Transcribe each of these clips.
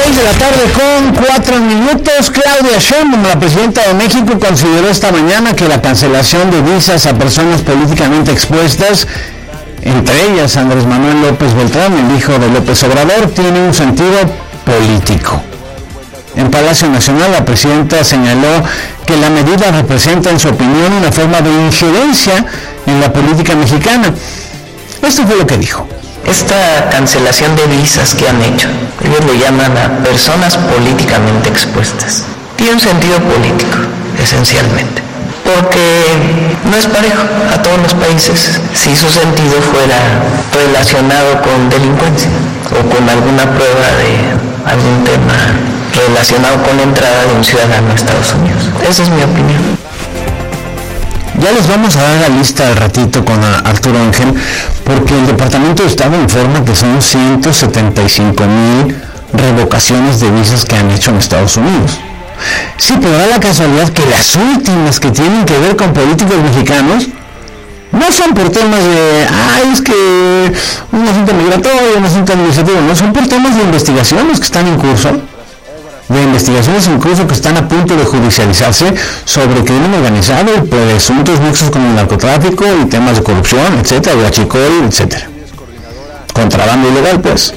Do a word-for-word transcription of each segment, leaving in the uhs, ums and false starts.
seis de la tarde con cuatro minutos. Claudia Sheinbaum, la presidenta de México, consideró esta mañana que la cancelación de visas a personas políticamente expuestas, entre ellas Andrés Manuel López Beltrán, el hijo de López Obrador, tiene un sentido político. En Palacio Nacional, la presidenta señaló que la medida representa, en su opinión, una forma de injerencia en la política mexicana. Esto fue lo que dijo. Esta cancelación de visas que han hecho, ellos lo llaman a personas políticamente expuestas, tiene un sentido político, esencialmente, porque no es parejo a todos los países si su sentido fuera relacionado con delincuencia o con alguna prueba de algún tema relacionado con la entrada de un ciudadano a Estados Unidos. Esa es mi opinión. Ya les vamos a dar la lista al ratito con Arturo Ángel, porque el Departamento de Estado informa que son ciento setenta y cinco mil revocaciones de visas que han hecho en Estados Unidos. Sí, pero da la casualidad que las últimas que tienen que ver con políticos mexicanos no son por temas de, ay, es que un asunto migratorio, un asunto administrativo, no, son por temas de investigaciones que están en curso, de investigaciones incluso que están a punto de judicializarse sobre crimen organizado y presuntos nexos con el narcotráfico y temas de corrupción, etcétera, huachicol, etcétera. Contrabando ilegal, pues.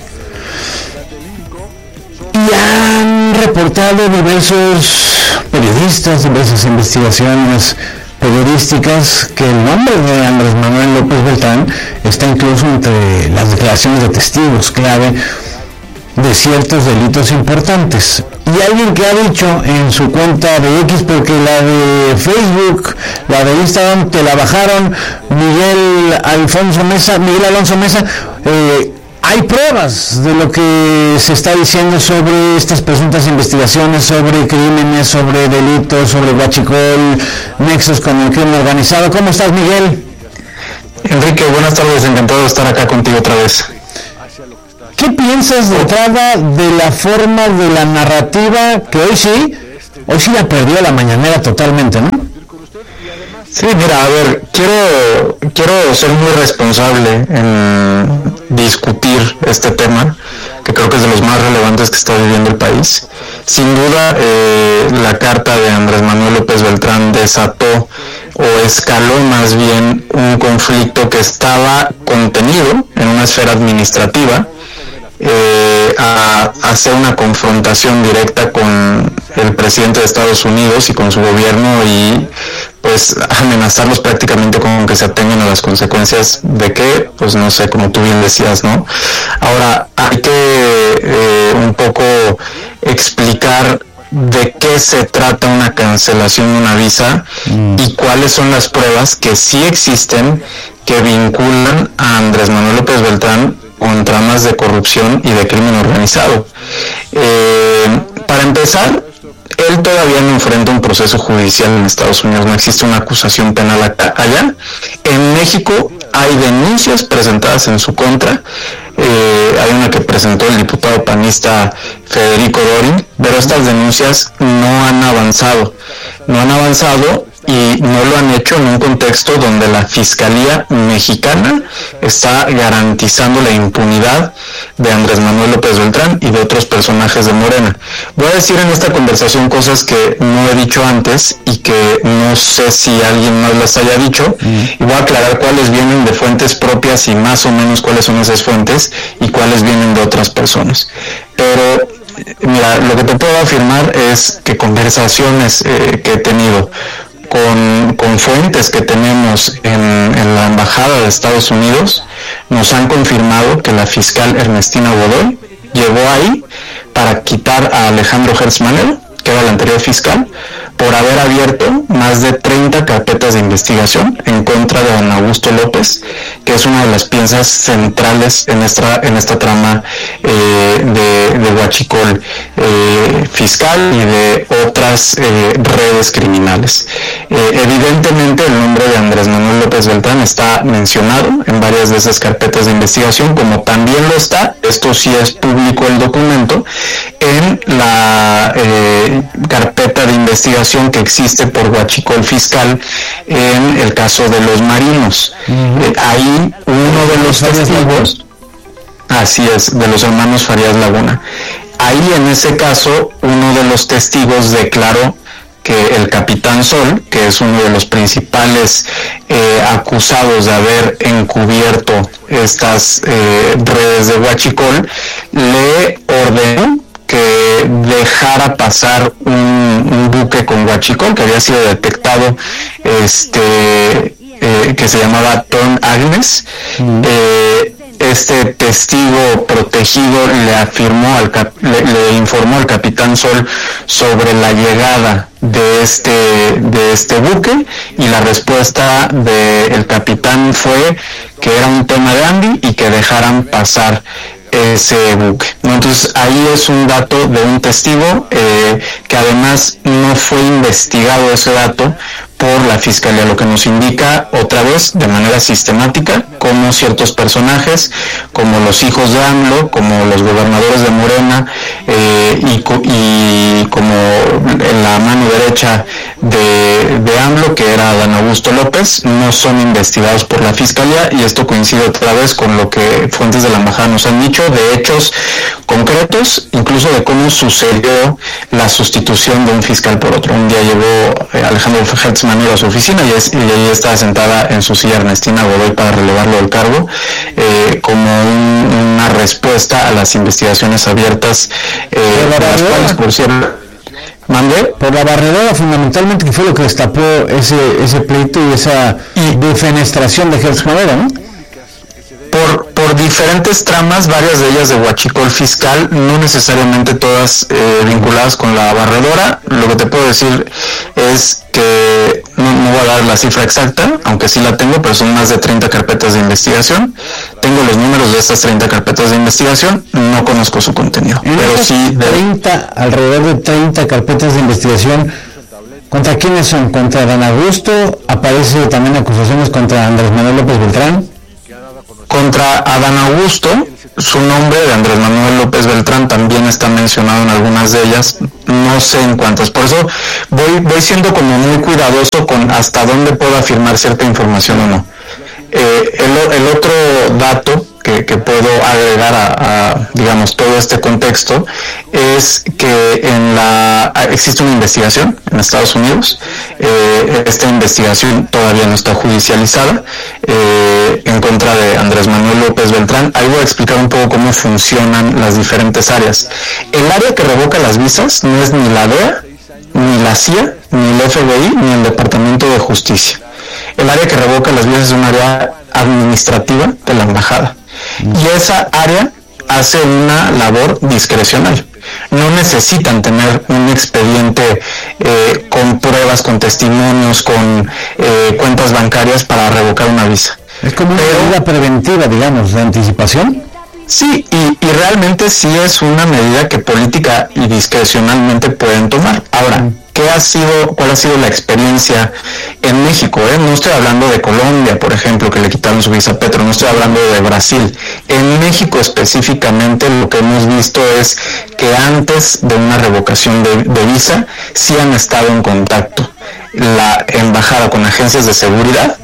Y han reportado diversos periodistas, diversas investigaciones periodísticas, que el nombre de Andrés Manuel López Beltrán está incluso entre las declaraciones de testigos clave de ciertos delitos importantes. Y alguien que ha dicho en su cuenta de X, porque la de Facebook, la de Instagram, te la bajaron, Miguel Alfonso Mesa, Miguel Alonso Mesa, eh, hay pruebas de lo que se está diciendo sobre estas presuntas investigaciones, sobre crímenes, sobre delitos, sobre huachicol, nexos con el crimen organizado. ¿Cómo estás, Miguel? Enrique, buenas tardes, encantado de estar acá contigo otra vez. ¿Qué piensas de entrada de la forma de la narrativa que hoy sí, hoy sí la perdió la mañanera totalmente, ¿no? Sí, mira, a ver, quiero, quiero ser muy responsable en discutir este tema, que creo que es de los más relevantes que está viviendo el país. Sin duda, eh, la carta de Andrés Manuel López Beltrán desató o escaló más bien un conflicto que estaba contenido en una esfera administrativa, Eh, a, a hacer una confrontación directa con el presidente de Estados Unidos y con su gobierno, y pues amenazarlos prácticamente con que se atengan a las consecuencias de que, pues no sé, como tú bien decías, ¿no? Ahora, hay que eh, un poco explicar de qué se trata una cancelación de una visa mm. y cuáles son las pruebas que sí existen que vinculan a Andrés Manuel López Beltrán con tramas de corrupción y de crimen organizado. Eh, para empezar, él todavía no enfrenta un proceso judicial en Estados Unidos, no existe una acusación penal acá, allá. En México hay denuncias presentadas en su contra, eh, hay una que presentó el diputado panista Federico Dorin, pero estas denuncias no han avanzado, no han avanzado y no lo han hecho en un contexto donde la Fiscalía Mexicana está garantizando la impunidad de Andrés Manuel López Beltrán y de otros personajes de Morena. Voy a decir en esta conversación cosas que no he dicho antes y que no sé si alguien más las haya dicho, mm. y voy a aclarar cuáles vienen de fuentes propias y más o menos cuáles son esas fuentes y cuáles vienen de otras personas. Pero mira, lo que te puedo afirmar es que conversaciones eh, que he tenido Con, con fuentes que tenemos en, en la Embajada de Estados Unidos nos han confirmado que la fiscal Ernestina Godoy llegó ahí para quitar a Alejandro Gertz Manero, que era el anterior fiscal, por haber abierto más de treinta carpetas de investigación en contra de don Augusto López, que es una de las piezas centrales en esta, en esta trama eh, de, de huachicol eh, fiscal y de otras eh, redes criminales. Eh, evidentemente el nombre de Andrés Manuel López Beltrán está mencionado en varias de esas carpetas de investigación, como también lo está, esto sí es público el documento, en la eh, carpeta de investigación que existe por huachicol fiscal en el caso de los marinos. Uh-huh. Eh, ahí uno de los testigos, así es, de los hermanos Farías Laguna, ahí en ese caso uno de los testigos declaró que el capitán Sol, que es uno de los principales eh, acusados de haber encubierto estas eh, redes de huachicol, le ordenó que dejara pasar un, un buque con huachicol que había sido detectado, este eh, que se llamaba Tom Agnes. Mm. Eh, este testigo protegido le afirmó al cap, le, le informó al capitán Sol sobre la llegada de este de este buque, y la respuesta del capitán fue que era un tema de Andy y que dejaran pasar ese buque, ¿no? Entonces ahí es un dato de un testigo eh, que además no fue investigado ese dato por la Fiscalía, lo que nos indica otra vez de manera sistemática cómo ciertos personajes, como los hijos de AMLO, como los gobernadores de Morena eh, y, y como la mano derecha de, de AMLO, que era Adán Augusto López, no son investigados por la Fiscalía, y esto coincide otra vez con lo que fuentes de la embajada nos han dicho, de hechos concretos, incluso de cómo sucedió la sustitución de un fiscal por otro. Un día llegó eh, Alejandro Hertz Manero a su oficina y, es, y ahí estaba sentada en su silla Ernestina Godoy para relevarlo del cargo, eh, como un, una respuesta a las investigaciones abiertas, eh, por las cuales, por cierto, ¿mande? Por la barredora, fundamentalmente, que fue lo que destapó ese ese pleito y esa y, defenestración de Hertz Manero, ¿no? Por, por diferentes tramas, varias de ellas de huachicol fiscal, no necesariamente todas eh, vinculadas con la barredora. Lo que te puedo decir es que no, no voy a dar la cifra exacta, aunque sí la tengo, pero son más de treinta carpetas de investigación. Tengo los números de estas treinta carpetas de investigación, no conozco su contenido. En pero sí de... treinta, alrededor de treinta carpetas de investigación, ¿contra quiénes son? ¿Contra Adán Augusto? ¿Aparece también acusaciones contra Andrés Manuel López Beltrán? Contra Adán Augusto, su nombre de Andrés Manuel López Beltrán también está mencionado en algunas de ellas, no sé en cuántas. Por eso voy, voy siendo como muy cuidadoso con hasta dónde puedo afirmar cierta información o no. Eh, el, el otro dato que, que puedo agregar a, a, digamos, todo este contexto es que en la existe una investigación en Estados Unidos. Eh, esta investigación todavía no está judicializada eh, en contra de Andrés Manuel López Beltrán. Ahí voy a explicar un poco cómo funcionan las diferentes áreas. El área que revoca las visas no es ni la D E A, ni la C I A, ni el F B I, ni el Departamento de Justicia. El área que revoca las visas es un área administrativa de la embajada. Y esa área hace una labor discrecional. No necesitan tener un expediente eh, con pruebas, con testimonios, con eh, cuentas bancarias para revocar una visa. Es como una medida preventiva, digamos, de anticipación. Sí, y, y realmente sí es una medida que política y discrecionalmente pueden tomar. Ahora, ¿qué ha sido, cuál ha sido la experiencia en México? Eh? No estoy hablando de Colombia, por ejemplo, que le quitaron su visa a Petro, no estoy hablando de Brasil. En México específicamente lo que hemos visto es que antes de una revocación de, de visa sí han estado en contacto la embajada con agencias de seguridad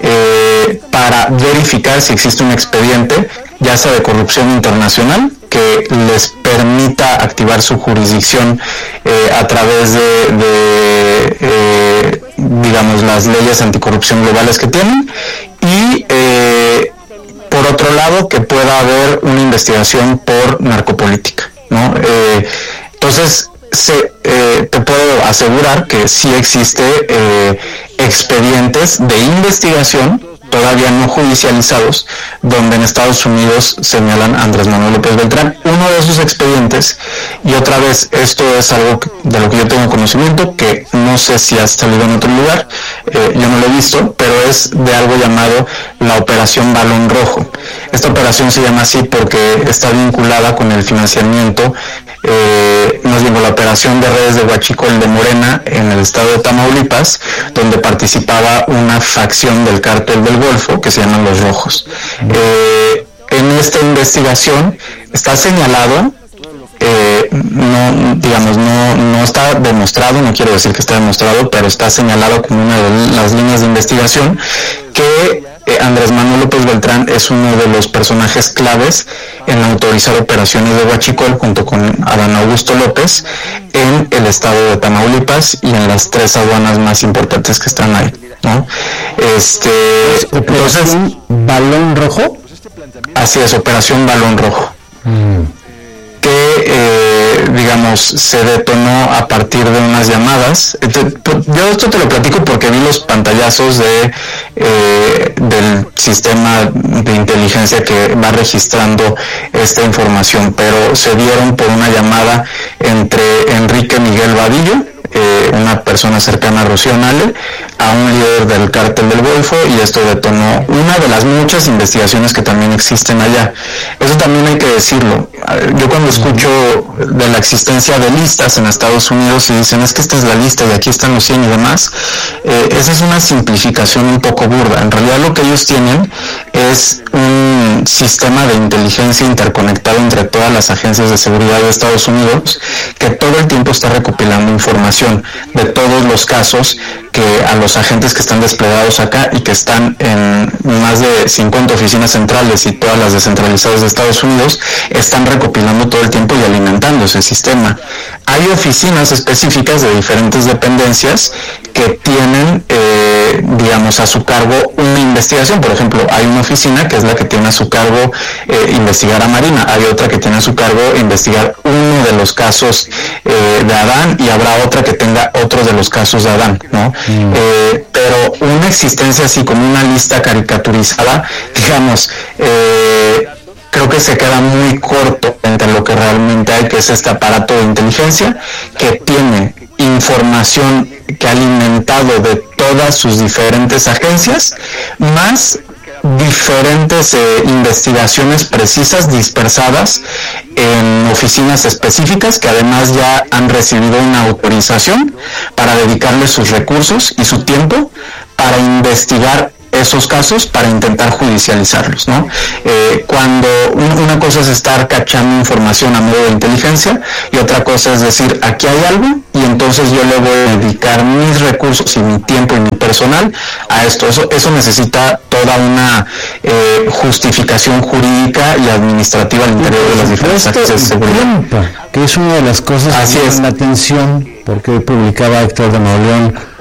eh, para verificar si existe un expediente, ya sea de corrupción internacional, que les permita activar su jurisdicción eh, a través de, de eh, digamos, las leyes anticorrupción globales que tienen, y eh, por otro lado que pueda haber una investigación por narcopolítica, ¿no? Eh, entonces se, eh, te puedo asegurar que sí existe eh, expedientes de investigación todavía no judicializados, donde en Estados Unidos señalan a Andrés Manuel López Beltrán. Uno de esos expedientes, y otra vez esto es algo de lo que yo tengo conocimiento, que no sé si ha salido en otro lugar, eh, yo no lo he visto, pero es de algo llamado la Operación Balón Rojo. Esta operación se llama así porque está vinculada con el financiamiento, eh, más bien con la operación de redes de huachicol de Morena en el estado de Tamaulipas, donde participaba una facción del cártel del Golfo que se llaman Los Rojos. Eh, en esta investigación está señalado, eh, no, digamos, no, no está demostrado, no quiero decir que está demostrado, pero está señalado como una de las líneas de investigación que eh, Andrés Manuel López Beltrán es uno de los personajes claves en autorizar operaciones de huachicol junto con Adán Augusto López en el estado de Tamaulipas y en las tres aduanas más importantes que están ahí, ¿no? Este, entonces, ¿Balón Rojo? Así es, Operación Balón Rojo. Mm. Que, eh, digamos, se detonó a partir de unas llamadas. Yo esto te lo platico porque vi los pantallazos de eh, del sistema de inteligencia que va registrando esta información, pero se dieron por una llamada entre Enrique Miguel Vadillo, eh, una persona cercana a Rocío Nale, a un líder del cártel del Golfo, y esto detonó una de las muchas investigaciones que también existen allá. Eso también hay que decirlo. Yo cuando escucho de la existencia de listas en Estados Unidos y dicen, es que esta es la lista y aquí están los cien y demás, eh, esa es una simplificación un poco burda. En realidad lo que ellos tienen es un sistema de inteligencia interconectado entre todas las agencias de seguridad de Estados Unidos que todo el tiempo está recopilando información de todos los casos que a los agentes que están desplegados acá y que están en más de cincuenta oficinas centrales y todas las descentralizadas de Estados Unidos están recopilando todo el tiempo y alimentando ese sistema. Hay oficinas específicas de diferentes dependencias que tienen, eh, digamos, a su cargo una investigación. Por ejemplo, hay una oficina que es la que tiene a su cargo eh, investigar a Marina, hay otra que tiene a su cargo investigar uno de los casos eh, de Adán, y habrá otra que tenga otro de los casos de Adán, ¿no? Mm. Eh, pero una existencia así como una lista caricaturizada, digamos, eh, creo que se queda muy corto entre lo que realmente hay, que es este aparato de inteligencia que tiene información que ha alimentado de todas sus diferentes agencias, más diferentes eh, investigaciones precisas dispersadas en oficinas específicas que además ya han recibido una autorización para dedicarle sus recursos y su tiempo para investigar esos casos, para intentar judicializarlos, ¿no? Eh, cuando una cosa es estar cachando información a modo de inteligencia y otra cosa es decir, aquí hay algo y entonces yo le voy a dedicar mis recursos y mi tiempo y mi personal a esto. Eso, eso necesita toda una eh, justificación jurídica y administrativa al interior de las diferentes agencias de seguridad. Que es una de las cosas Así que es. llaman la atención, porque publicaba Héctor de Mauleón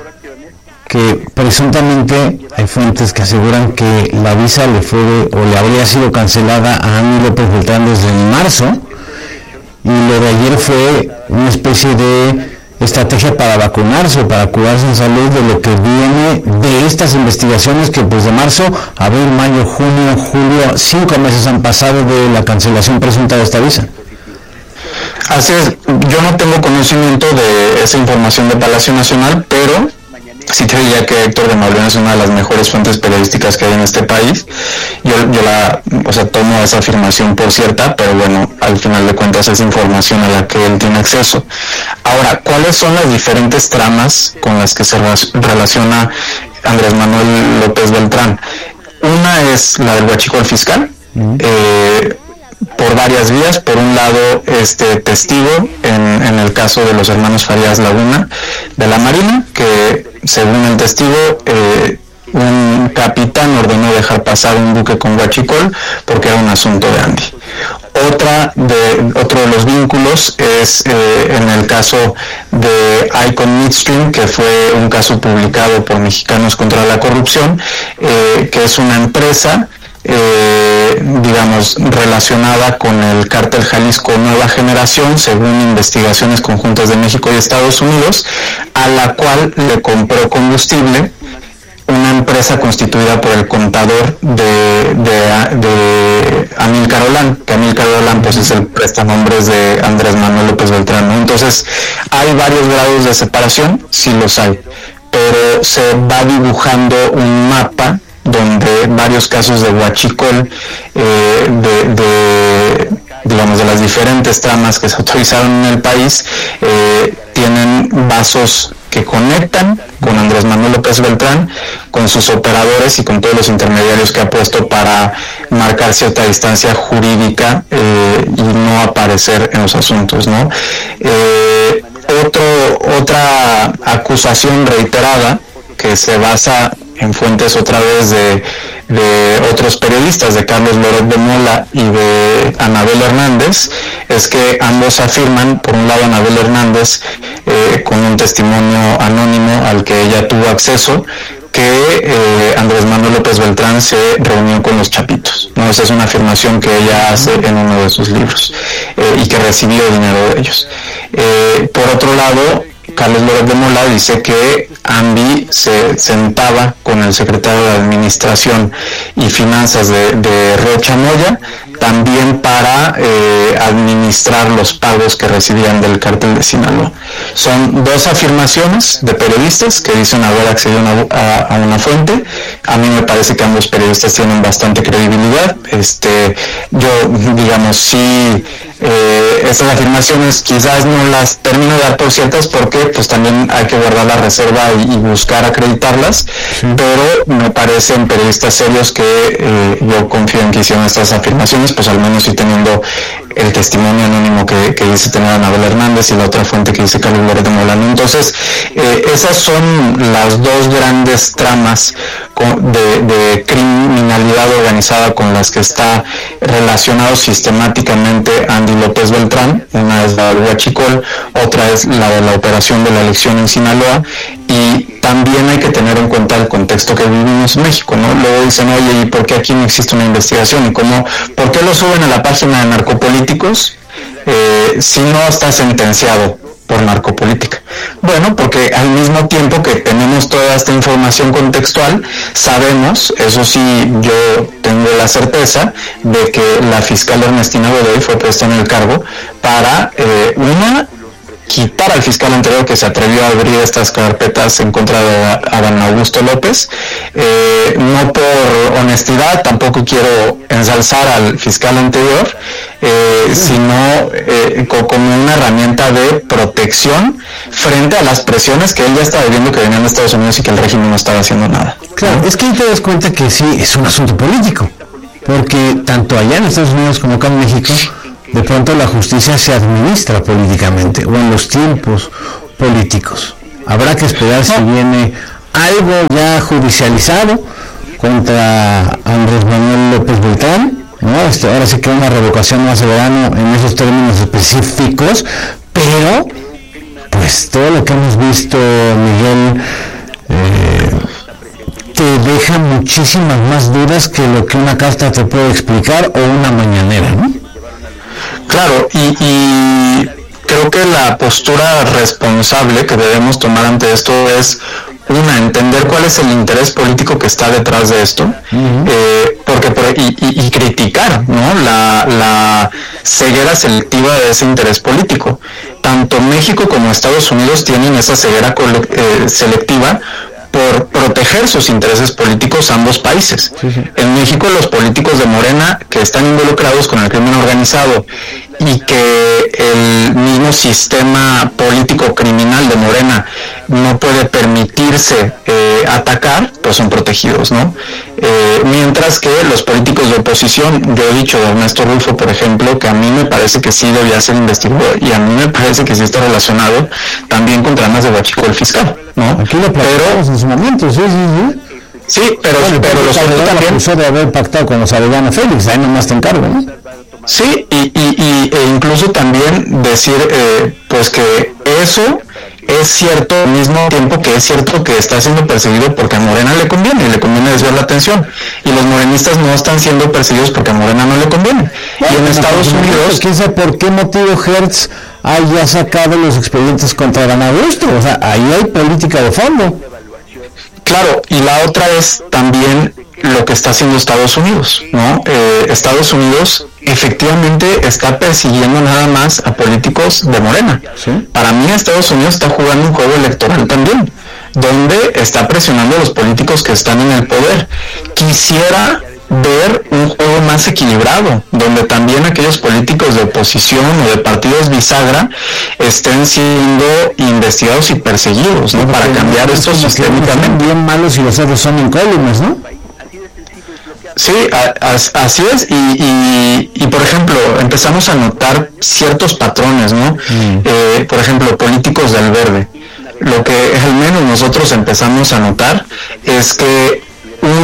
que presuntamente hay fuentes que aseguran que la visa le fue o le habría sido cancelada a Andy López Beltrán desde marzo, y lo de ayer fue una especie de estrategia para vacunarse o para curarse en salud de lo que viene de estas investigaciones que pues de marzo, abril, mayo, junio, julio, cinco meses han pasado de la cancelación presunta de esta visa. Así es, yo no tengo conocimiento de esa información de Palacio Nacional, pero sí te diría que Héctor de Mauleón es una de las mejores fuentes periodísticas que hay en este país. Yo, yo la, o sea, tomo esa afirmación por cierta, pero bueno, al final de cuentas es información a la que él tiene acceso. Ahora, ¿cuáles son las diferentes tramas con las que se relaciona Andrés Manuel López Beltrán? Una es la del huachicol fiscal, uh-huh. eh, por varias vías. Por un lado, este testigo en, en el caso de los hermanos Farías Laguna de la Marina, que según el testigo, eh, un capitán ordenó dejar pasar un buque con huachicol porque era un asunto de Andy. Otra de, otro de los vínculos es eh, en el caso de Icon Midstream, que fue un caso publicado por Mexicanos contra la Corrupción, eh, que es una empresa Eh, digamos relacionada con el cártel Jalisco Nueva Generación, según investigaciones conjuntas de México y Estados Unidos, a la cual le compró combustible una empresa constituida por el contador de, de, de Amílcar Olán, que Amílcar Olán pues es el prestanombres de Andrés Manuel López Beltrán, ¿no? Entonces hay varios grados de separación, sí los hay, pero se va dibujando un mapa donde varios casos de huachicol, eh, de, de, digamos, de las diferentes tramas que se autorizaron en el país, eh, tienen vasos que conectan con Andrés Manuel López Beltrán, con sus operadores y con todos los intermediarios que ha puesto para marcar cierta distancia jurídica eh, y no aparecer en los asuntos, ¿no? Eh, otro, otra acusación reiterada que se basa en fuentes otra vez de, de otros periodistas, de Carlos Loret de Mola y de Anabel Hernández, es que ambos afirman, por un lado Anabel Hernández, eh, con un testimonio anónimo al que ella tuvo acceso, que eh, Andrés Manuel López Beltrán se reunió con los Chapitos, ¿no? Esa es una afirmación que ella hace en uno de sus libros, eh, y que recibió dinero de ellos. Eh, por otro lado, Carlos Loret de Mola dice que AMBI se sentaba con el secretario de Administración y Finanzas de, de Rocha Moya, también para eh, administrar los pagos que recibían del cártel de Sinaloa. Son dos afirmaciones de periodistas que dicen haber accedido a, a una fuente. A mí me parece que ambos periodistas tienen bastante credibilidad. Este, yo, digamos, sí, eh, estas afirmaciones quizás no las termino de dar por ciertas porque pues también hay que guardar la reserva y, y buscar acreditarlas, sí. Pero me parecen periodistas serios que eh, yo confío en que hicieron estas afirmaciones, pues al menos sí teniendo el testimonio anónimo que, que dice tener Anabel Hernández y la otra fuente que dice Carlos Loret de Mola. Entonces, eh, esas son las dos grandes tramas de, de criminalidad organizada con las que está relacionado sistemáticamente Andy López Beltrán. Una es la del Huachicol, otra es la de la operación de la elección en Sinaloa, y también hay que tener en cuenta el contexto que vivimos en México, ¿no? Luego dicen, oye, ¿y por qué aquí no existe una investigación? ¿Y cómo, por qué lo suben a la página de narcopolíticos eh, si no está sentenciado por narcopolítica? Bueno, porque al mismo tiempo que tenemos toda esta información contextual, sabemos, eso sí, yo tengo la certeza de que la fiscal Ernestina Godoy fue puesta en el cargo para, eh, una, quitar al fiscal anterior que se atrevió a abrir estas carpetas en contra de Adán Augusto López, eh, no por honestidad, tampoco quiero ensalzar al fiscal anterior, eh, sino eh, como una herramienta de protección frente a las presiones que él ya estaba viendo que venían de Estados Unidos y que el régimen no estaba haciendo nada. Claro, es que ahí te das cuenta que sí, es un asunto político, porque tanto allá en Estados Unidos como acá en México, de pronto la justicia se administra políticamente o en los tiempos políticos. Habrá que esperar si viene algo ya judicializado contra Andrés Manuel López Beltrán, ¿no? Este, ahora sí que una revocación más de verano en esos términos específicos, pero pues todo lo que hemos visto, Miguel, eh, te deja muchísimas más dudas que lo que una carta te puede explicar o una mañanera, ¿no? Claro, y, y creo que la postura responsable que debemos tomar ante esto es, una, entender cuál es el interés político que está detrás de esto, uh-huh. eh, porque por, y, y, y criticar, ¿no? la, la ceguera selectiva de ese interés político. Tanto México como Estados Unidos tienen esa ceguera cole, eh, selectiva por proteger sus intereses políticos ambos países. Sí, sí. En México los políticos de Morena que están involucrados con el crimen organizado y que el mismo sistema político criminal de Morena no puede permitirse eh, atacar, pues son protegidos, ¿no? Eh, mientras que los políticos de oposición, yo he dicho de Ernesto Rulfo, por ejemplo, que a mí me parece que sí debía ser investigado y a mí me parece que sí está relacionado también con tramas de Huachicol fiscal, ¿no? Aquí lo platicamos en su momento, sí, sí, sí. Sí, pero, bueno, pero los también acusó de haber pactado con los Arellano Félix, ahí nomás te encargo, ¿no? Sí, y, y, y e incluso también decir eh, pues que eso es cierto al mismo tiempo que es cierto que está siendo perseguido porque a Morena le conviene, y le conviene desviar la atención, y los morenistas no están siendo perseguidos porque a Morena no le conviene. Bueno, y en Estados Unidos... ¿Quién sabe por qué motivo Hertz haya sacado los expedientes contra Adán Augusto? O sea, ahí hay política de fondo. Claro, y la otra es también lo que está haciendo Estados Unidos, ¿no? Eh, Estados Unidos efectivamente está persiguiendo nada más a políticos de Morena. ¿Sí? Para mí Estados Unidos está jugando un juego electoral también, donde está presionando a los políticos que están en el poder. Quisiera ver un juego más equilibrado, donde también aquellos políticos de oposición o de partidos bisagra estén siendo investigados y perseguidos, ¿no? Para cambiar esto sistémicamente. Bien malos y los otros son incólumes, ¿no? Sí, a, a, así es, y, y, y por ejemplo, empezamos a notar ciertos patrones, ¿no? Mm. Eh, por ejemplo, políticos del verde. Lo que al menos nosotros empezamos a notar es que un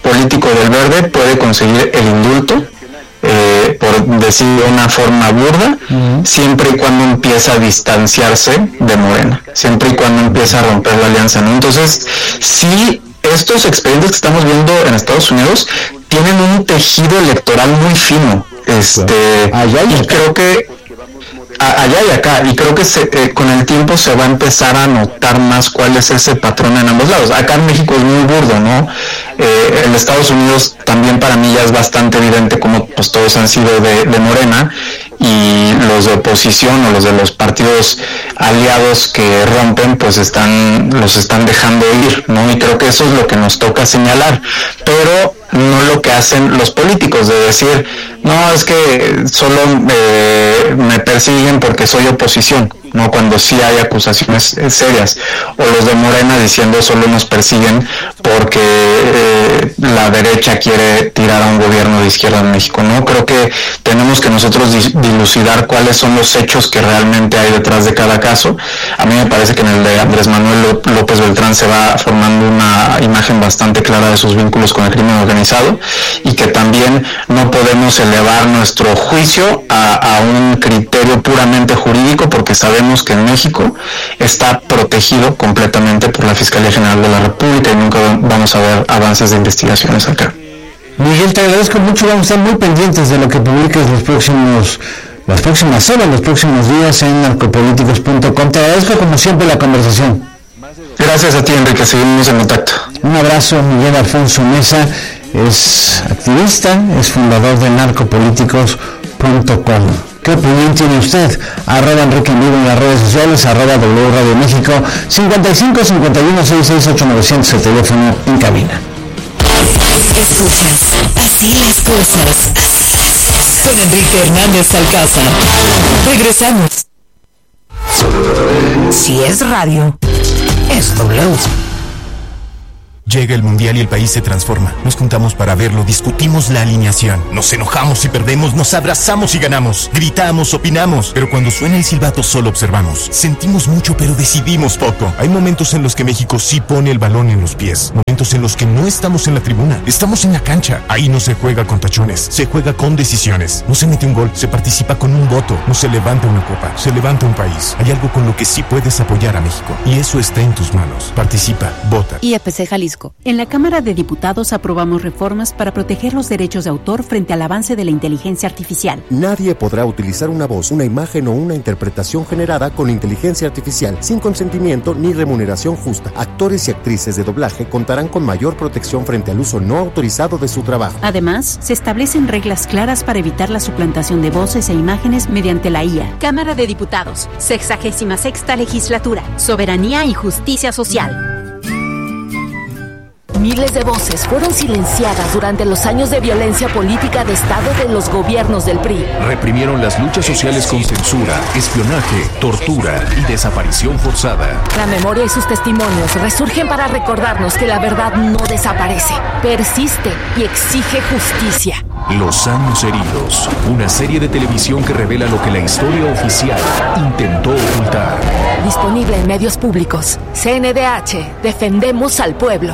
político del Verde puede conseguir el indulto, eh, por decir de una forma burda, uh-huh. siempre y cuando empieza a distanciarse de Morena, siempre y cuando empieza a romper la alianza, ¿no? Entonces, sí, estos expedientes que estamos viendo en Estados Unidos tienen un tejido electoral muy fino, este, allá y creo que allá y acá, y creo que se, eh, con el tiempo se va a empezar a notar más cuál es ese patrón en ambos lados. Acá en México es muy burdo, ¿no? Eh, en Estados Unidos también para mí ya es bastante evidente como pues todos han sido de, de Morena, y los de oposición o los de los partidos aliados que rompen pues están los están dejando ir, ¿no? Y creo que eso es lo que nos toca señalar, pero no lo que hacen los políticos de decir, no, es que solo eh, me persiguen porque soy oposición, ¿no? Cuando sí hay acusaciones eh, serias, o los de Morena diciendo solo nos persiguen porque eh, la derecha quiere tirar a un gobierno de izquierda en México, ¿no? Creo que tenemos que nosotros dilucidar cuáles son los hechos que realmente hay detrás de cada caso. A mí me parece que en el de Andrés Manuel López Beltrán se va formando una imagen bastante clara de sus vínculos con el crimen organizado, y que también no podemos elevar nuestro juicio a, a un criterio puramente jurídico, porque sabemos que en México está protegido completamente por la Fiscalía General de la República y nunca vamos a ver avances de investigaciones acá. Miguel, te agradezco mucho, vamos a estar muy pendientes de lo que publiques los próximos, las próximas horas, los próximos días en narcopolíticos punto com. Te agradezco como siempre la conversación. Gracias a ti, Enrique, seguimos en contacto. Un abrazo. Miguel Alfonso Mesa es activista, es fundador de narcopolíticos punto com. ¿Qué opinión tiene usted? Arroba Enrique en vivo en las redes sociales, arroba W Radio México, cincuenta y cinco cincuenta y uno sesenta y seis ocho novecientos, el teléfono en cabina. Escuchas Así las Cosas con Enrique Hernández Alcázar. Regresamos. Si es radio, es W. Llega el Mundial y el país se transforma. Nos juntamos para verlo, discutimos la alineación. Nos enojamos y perdemos, nos abrazamos y ganamos. Gritamos, opinamos. Pero cuando suena el silbato solo observamos. Sentimos mucho pero decidimos poco. Hay momentos en los que México sí pone el balón en los pies. Momentos en los que no estamos en la tribuna. Estamos en la cancha. Ahí no se juega con tachones. Se juega con decisiones. No se mete un gol, se participa con un voto. No se levanta una copa, se levanta un país. Hay algo con lo que sí puedes apoyar a México. Y eso está en tus manos. Participa, vota. I E P C Jalisco. En la Cámara de Diputados aprobamos reformas para proteger los derechos de autor frente al avance de la inteligencia artificial. Nadie podrá utilizar una voz, una imagen o una interpretación generada con inteligencia artificial sin consentimiento ni remuneración justa. Actores y actrices de doblaje contarán con mayor protección frente al uso no autorizado de su trabajo. Además, se establecen reglas claras para evitar la suplantación de voces e imágenes mediante la I A. Cámara de Diputados, sexagésima sexta legislatura, soberanía y justicia social. Miles de voces fueron silenciadas durante los años de violencia política de Estado de los gobiernos del P R I. Reprimieron las luchas sociales con censura, espionaje, tortura y desaparición forzada. La memoria y sus testimonios resurgen para recordarnos que la verdad no desaparece, persiste y exige justicia. Los años heridos, una serie de televisión que revela lo que la historia oficial intentó ocultar. Disponible en medios públicos. C N D H, defendemos al pueblo.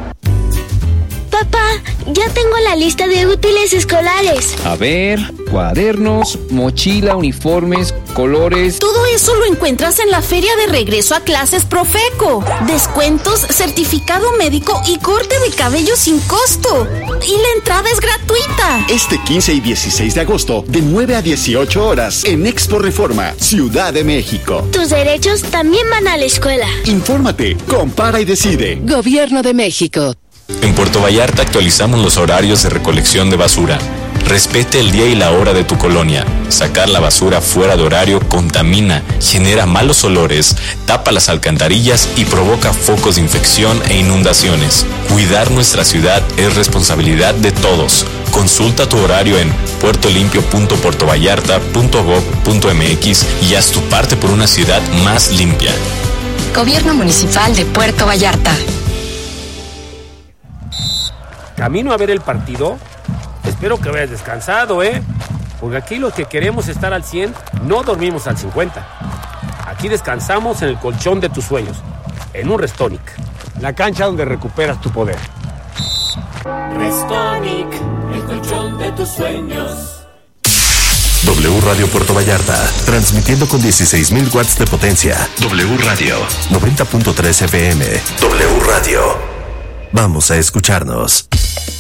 Papá, ya tengo la lista de útiles escolares. A ver, cuadernos, mochila, uniformes, colores. Todo eso lo encuentras en la feria de regreso a clases Profeco. Descuentos, certificado médico y corte de cabello sin costo. Y la entrada es gratuita. Este quince y dieciséis de agosto, de nueve a dieciocho horas, en Expo Reforma, Ciudad de México. Tus derechos también van a la escuela. Infórmate, compara y decide. Gobierno de México. En Puerto Vallarta actualizamos los horarios de recolección de basura. Respete el día y la hora de tu colonia. Sacar la basura fuera de horario contamina, genera malos olores, tapa las alcantarillas y provoca focos de infección e inundaciones. Cuidar nuestra ciudad es responsabilidad de todos. Consulta tu horario en puerto limpio punto puerto vallarta punto gob punto m x y haz tu parte por una ciudad más limpia. Gobierno Municipal de Puerto Vallarta. Camino a ver el partido. Espero que vayas descansado, ¿eh? Porque aquí los que queremos estar al cien no dormimos al cincuenta. Aquí descansamos en el colchón de tus sueños, en un Restonic, la cancha donde recuperas tu poder. Restonic, el colchón de tus sueños. W Radio Puerto Vallarta, transmitiendo con dieciséis mil watts de potencia. W Radio, noventa punto tres F M. W Radio. Vamos a escucharnos.